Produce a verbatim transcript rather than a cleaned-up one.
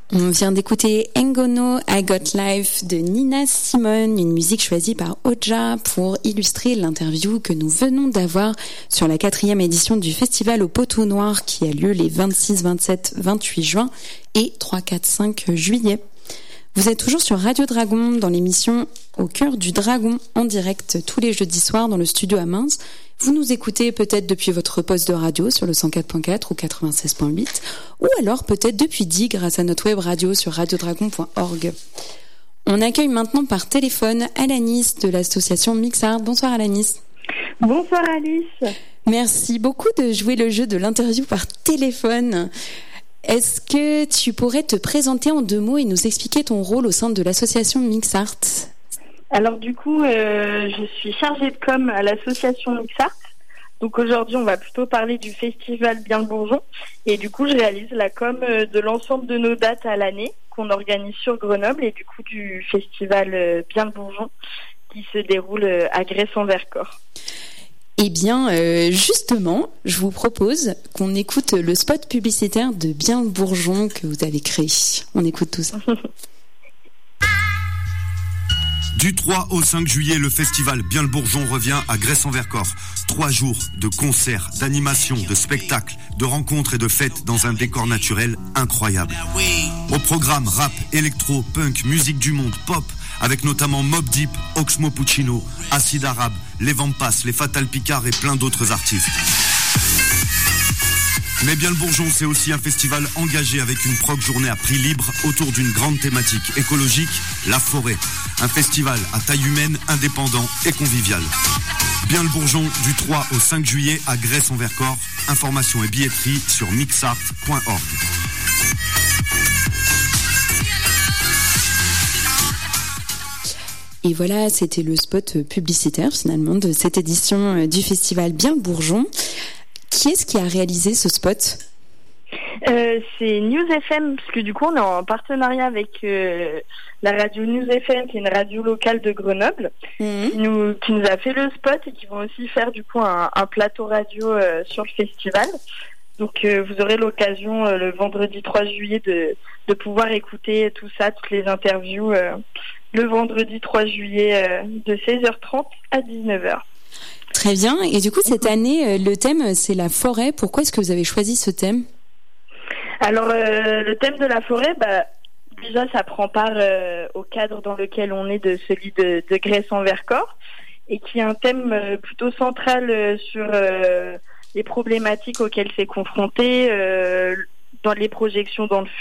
On vient d'écouter Engono, I Got Life de Nina Simone, une musique choisie par Oja pour illustrer l'interview que nous venons d'avoir sur la quatrième édition du festival au Poteau Noir qui a lieu les vingt-six, vingt-sept, vingt-huit juin et trois, quatre, cinq juillet. Vous êtes toujours sur Radio Dragon dans l'émission Au cœur du dragon en direct tous les jeudis soirs dans le studio à Mainz. Vous nous écoutez peut-être depuis votre poste de radio sur le cent quatre point quatre ou quatre-vingt-seize point huit ou alors peut-être depuis dix grâce à notre web radio sur radiodragon point org. On accueille maintenant par téléphone Alanis de l'association Mixart. Bonsoir Alanis. Bonsoir Alice. Merci beaucoup de jouer le jeu de l'interview par téléphone. Est-ce que tu pourrais te présenter en deux mots et nous expliquer ton rôle au sein de l'association Mixart ? Alors du coup, euh, je suis chargée de com à l'association Mixart. Donc aujourd'hui, on va plutôt parler du festival Bien le Bourgeon. Et du coup, je réalise la com de l'ensemble de nos dates à l'année qu'on organise sur Grenoble et du coup du festival Bien le Bourgeon qui se déroule à Grès-en-Vercors. Eh bien, euh, justement, je vous propose qu'on écoute le spot publicitaire de Bien le Bourgeon que vous avez créé. On écoute tout ça. Du trois au cinq juillet, le festival Bien le Bourgeon revient à Grès-en-Vercors. Trois jours de concerts, d'animations, de spectacles, de rencontres et de fêtes dans un décor naturel incroyable. Au programme rap, électro, punk, musique du monde, pop, avec notamment Mobb Deep, Oxmo Puccino, Acid Arabe, Les Vampas, Les Fatal Picard et plein d'autres artistes. Mais Bien le Bourgeon, c'est aussi un festival engagé avec une prog journée à prix libre autour d'une grande thématique écologique, la forêt. Un festival à taille humaine, indépendant et convivial. Bien le Bourgeon, du trois au cinq juillet à Grès-en-Vercors. Informations et billetterie sur mixart point org. Et voilà, c'était le spot publicitaire finalement de cette édition du festival Bien le Bourgeon. Qui est-ce qui a réalisé ce spot ? euh, C'est News F M, parce que du coup on est en partenariat avec euh, la radio News F M, qui est une radio locale de Grenoble, mmh. qui, nous, qui nous a fait le spot et qui vont aussi faire du coup un, un plateau radio euh, sur le festival. Donc euh, vous aurez l'occasion euh, le vendredi trois juillet de, de pouvoir écouter tout ça, toutes les interviews, euh, le vendredi trois juillet euh, de seize heures trente à dix-neuf heures. Très bien. Et du coup, cette année, le thème, c'est la forêt. Pourquoi est-ce que vous avez choisi ce thème ? Alors, euh, le thème de la forêt, bah, déjà, ça prend part euh, au cadre dans lequel on est de celui de, de Grès-en-Vercors et qui est un thème euh, plutôt central euh, sur euh, les problématiques auxquelles c'est confronté, euh, dans les projections dans le